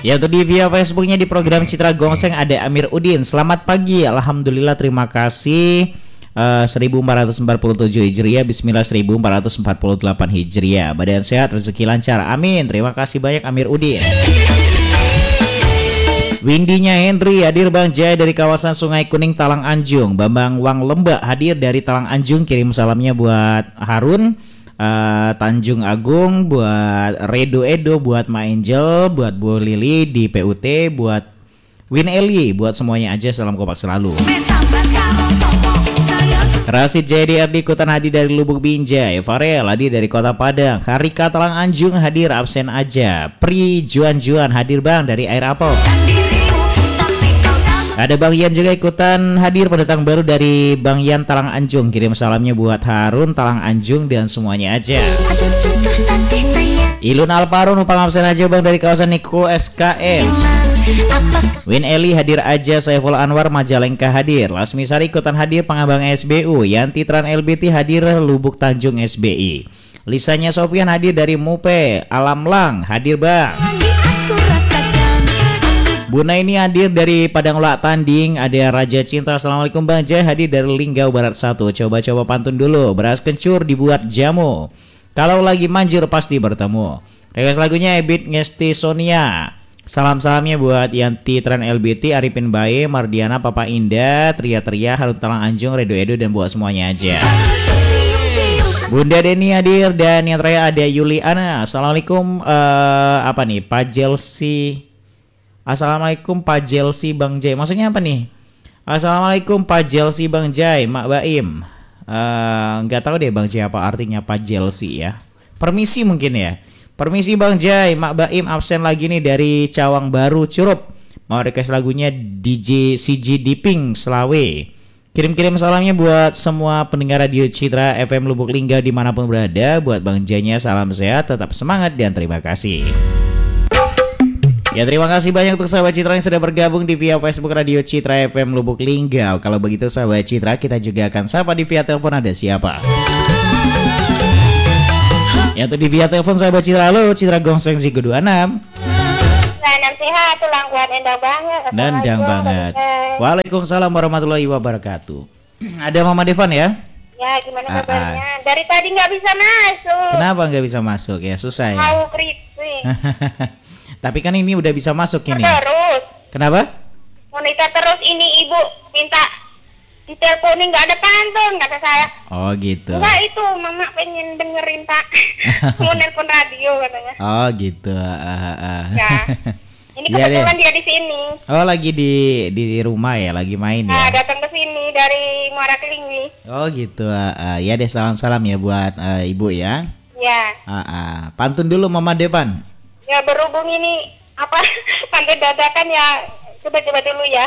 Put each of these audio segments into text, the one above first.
Ya, untuk di via Facebooknya di program Citra Gongseng ada Amir Udin. Selamat pagi, alhamdulillah, terima kasih. 1447 Hijriah, Bismillah 1448 Hijriah. Badan sehat, rezeki lancar, amin. Terima kasih banyak Amir Udin. Windinya Henry hadir Bang Jai dari kawasan Sungai Kuning Talang Anjung. Bambang Wang Lembak hadir dari Talang Anjung, kirim salamnya buat Harun. Tanjung Agung, buat Redo Edo, buat Ma Angel, buat Bu Lili di PUT, buat Win Eli, buat semuanya aja, salam kompak selalu. Rasid JDRD ikutan hadir dari Lubuk Binjai. Farel hadir dari Kota Padang. Harika Talang Anjung hadir absen aja. Pri Juan hadir Bang dari Air Apel. Ada Bang Yan juga ikutan hadir, pendatang baru dari Bang Yan Talang Anjung. Kirim salamnya buat Harun Talang Anjung dan semuanya aja. Ilun Alparo numpang absen aja Bang dari kawasan Niko SKM. Win Eli hadir aja. Saiful Anwar Majalengka hadir. Lasmi Sari ikutan hadir Pengabang SBU. Yanti Tran LBT hadir Lubuk Tanjung SBI. Lisanya Sofian hadir dari Mupe. Alam Lang hadir Bang. Buna ini hadir dari Padang Ulak Tanding. Ada Raja Cinta. Assalamualaikum Bang Jai hadir dari Linggau Barat 1. Coba-coba pantun dulu. Beras kencur dibuat jamu. Kalau lagi manjur pasti bertemu. Request lagunya Ebit Ngesti Sonia. Salam-salamnya buat Yanti Tran LBT, Arifin Bae, Mardiana, Papa Indah, Tria Harun Talang Anjung, Redo Edo dan buat semuanya aja. Bunda Deni hadir dan yang terakhir ada Yuliana. Assalamualaikum apa nih? Pak Jelsi. Assalamualaikum Pak Jelsi Bang Jai. Maksudnya apa nih? Assalamualaikum Pak Jelsi Bang Jai, Mak Baim. Nggak tahu deh Bang Jai apa artinya Pak Jelsi ya. Permisi mungkin ya. Permisi Bang Jai, Mak Baim absen lagi nih dari Cawang Baru Curup. Mau request lagunya DJ CG Diping Selawe. Kirim-kirim salamnya buat semua pendengar radio Citra FM Lubuk Linggau dimanapun berada. Buat Bang Jainya salam sehat, tetap semangat dan terima kasih. Ya, terima kasih banyak untuk sahabat Citra yang sudah bergabung di via Facebook Radio Citra FM Lubuk Linggau. Kalau begitu sahabat Citra, kita juga akan sapa di via telepon. Ada siapa? Ya, untuk di via telepon sahabat Citra. Halo Citra Gongseng Zigo 26. Salam sehat, tulang kuat, endang banget. Nendang banget. Waalaikumsalam warahmatullahi wabarakatuh. Ada Mama Devan ya? Ya, gimana kabarnya? Dari tadi nggak bisa masuk. Kenapa nggak bisa masuk ya? Susah ya? Mau kritik. Tapi kan ini udah bisa masuk ini. Terus. Kenapa? Wanita terus ini ibu minta diteleponin, nggak ada pantun kata saya. Oh gitu. Enggak, itu mama pengen dengerin Pak. Mau nelpon radio katanya. Oh gitu. Ya. Ini kebetulan dia di sini. Oh, lagi di rumah ya, lagi main ya. Nah, datang ke sini dari Muara Kelingwi. Oh gitu. Ya deh, salam-salam ya buat ibu ya. Ya. Pantun dulu Mama Depan. Ya, berhubung ini apa pantai dadakan ya, coba-coba dulu ya.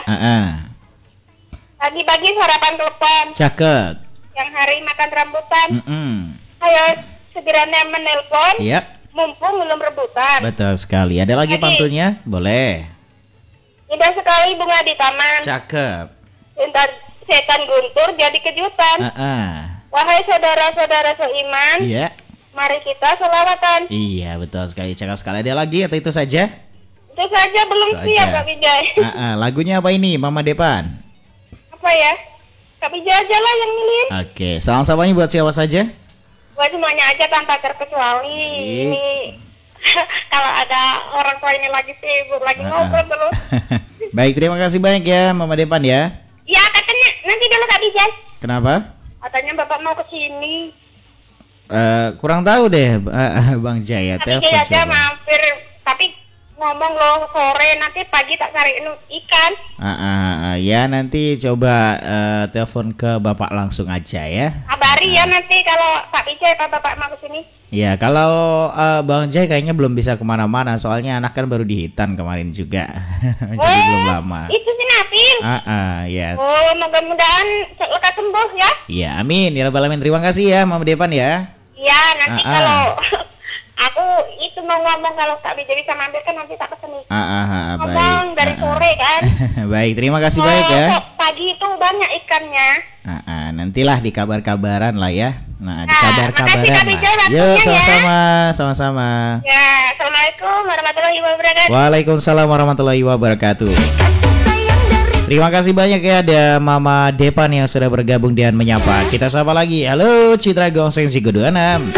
Pagi-pagi sarapan telepon. Cakep. Yang hari makan rambutan. Ayo segera menelpon. Yap. Mumpung belum rebutan. Betul sekali. Ada lagi pantunnya? Boleh. Indah sekali bunga di taman. Cakep. Setan guntur jadi kejutan. Wahai saudara-saudara seiman. Iya. Mari kita selawatan. Iya, betul sekali. Cakep sekali. Ada lagi atau itu saja? Itu saja, belum siap Kak Bijay. Lagunya apa ini Mama Depan? Apa ya? Kak Bijay aja lah yang milihin. Oke, salam-salamnya buat siapa saja? Buat semuanya aja tanpa terkecuali. Ini kalau ada orang tua ini lagi sibuk, lagi ngobrol terus. Baik, terima kasih banyak ya Mama Depan ya. Ya, katanya nanti dulu Kak Bijay. Kenapa? Katanya Bapak mau ke sini. Kurang tahu deh Bang Jaya. Tapi dia aja mampir, tapi ngomong loh sore nanti pagi tak cariin ikan. Ya nanti coba telepon ke Bapak langsung aja ya. Kabari ya nanti kalau Pak Bijay Bapak mau ke sini. Ya kalau Bang Jai kayaknya belum bisa kemana-mana, soalnya anak kan baru dihitan kemarin juga. Jadi belum lama. Itu si Napil. Ya. Oh, mudah-mudahan lekas sembuh ya. Iya, amin ya rabbal alamin. Terima kasih ya Mama Depan ya. Iya, nanti kalau aku itu mau ngomong kalau Kak Bijay bisa mampir kan nanti tak pesen nih. Ngomong baik. dari sore kan. Baik, terima kasih banyak ya. Pagi itu banyak ikannya. Nantilah di kabar-kabaran lah ya. Nah, Makasih kabar-kabaran Kak lah. Bijay Yuk, waktunya ya. sama-sama, sama-sama. Ya, Assalamualaikum warahmatullahi wabarakatuh. Waalaikumsalam warahmatullahi wabarakatuh. Terima kasih banyak ya, ada Mama Depan yang sudah bergabung dan menyapa. Kita sapa lagi. Halo Citra Gongseng si 26. 26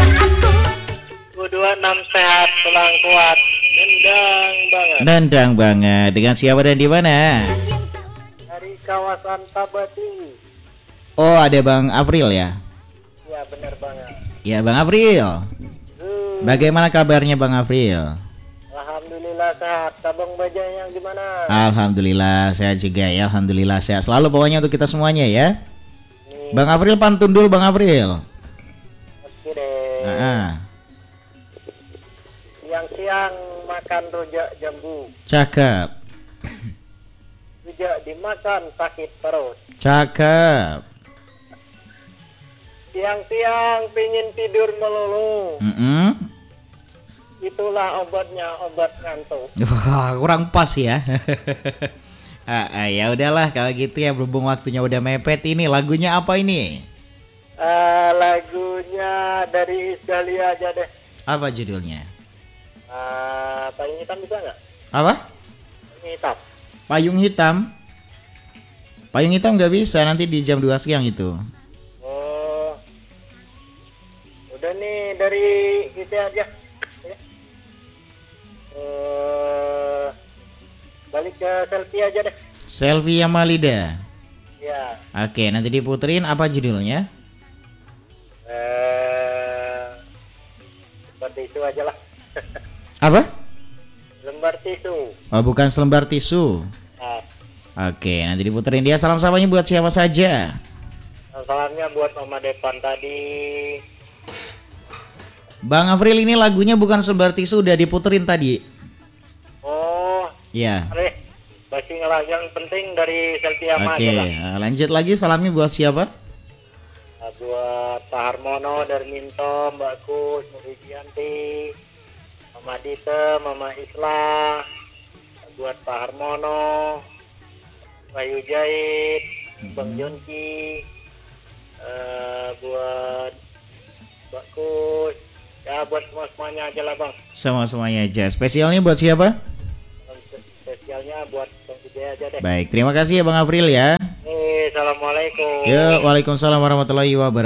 sehat, tulang kuat, nendang banget. Nendang banget. Dengan siapa dan di mana? Dari kawasan Tabati. Oh, ada Bang April ya. Ya benar banget. Ya, Bang April. Bagaimana kabarnya Bang April? Alhamdulillah sehat. Abang Bajanya gimana? Alhamdulillah sehat juga ya. Alhamdulillah sehat selalu pokoknya untuk kita semuanya ya. Nih, Bang April pantun dulu Bang April. oke deh. Nah, Siang-siang makan rujak jambu. cakep. Rujak dimakan sakit perut. Cakep. Siang-siang pingin tidur melulu. Itulah obatnya, obat ngantuk. Wah, kurang pas ya. Ya udahlah kalau gitu ya, berhubung waktunya udah mepet, ini lagunya apa ini? Lagunya dari Isdali aja deh. Apa judulnya? Payung hitam bisa nggak? Apa? Payung hitam. Payung hitam. Payung hitam nggak bisa, nanti di jam 2 siang itu. Oh, udah nih dari gitu aja. Ya. Balik ke selfie aja deh. Selfie sama Lida. Ya. Oke, nanti diputerin apa judulnya? Seperti itu aja lah. Apa? Lembar tisu. Oh, bukan selembar tisu. Nah, Oke, nanti diputerin dia. Salam-salamnya buat siapa saja? salamnya buat Mama Depan tadi. Bang Afril, ini lagunya bukan selembar tisu, udah diputerin tadi. Oh, Ya. Areh, masih yang penting dari selfie sama Oke, aja lah. lanjut lagi. Salamnya buat siapa? Buat Pak Harmono dari Minto, Mbak Kus, Mugianti, Mama Dita, Mama Isla, buat Pak Harmono, Bayu Jahit, Bang Jonki, buat Mbak Kus, ya buat semuanya aja lah Bang. Semuanya aja. Spesialnya buat siapa? Spesialnya buat Bang Vijay aja deh. Baik, terima kasih ya Bang Afril ya. Assalamualaikum. Ya, waalaikumsalam warahmatullahi wabarakatuh.